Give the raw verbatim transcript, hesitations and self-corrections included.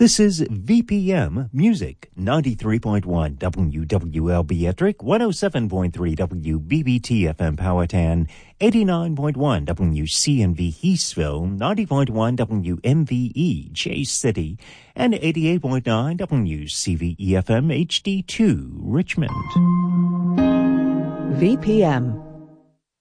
This is V P M Music, ninety-three point one W W L B Ettrick, one oh seven point three W B B T F M Powhatan, eighty-nine point one W C N V Eastville, ninety point one W M V E Chase City, and eighty-eight point nine W C V E F M H D two Richmond. V P M